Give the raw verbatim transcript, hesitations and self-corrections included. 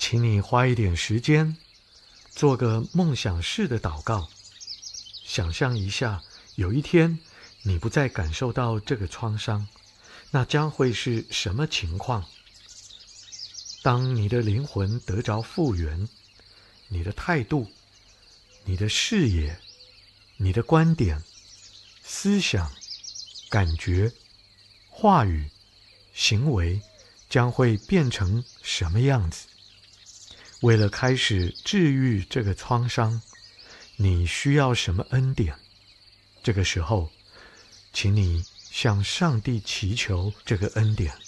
请你花一点时间，做个梦想式的祷告，想象一下，有一天你不再感受到这个创伤，那将会是什么情况？当你的灵魂得着复原，你的态度、你的视野、你的观点、思想、感觉、话语、行为将会变成什么样子？为了开始治愈这个创伤，你需要什么恩典？这个时候，请你向上帝祈求这个恩典。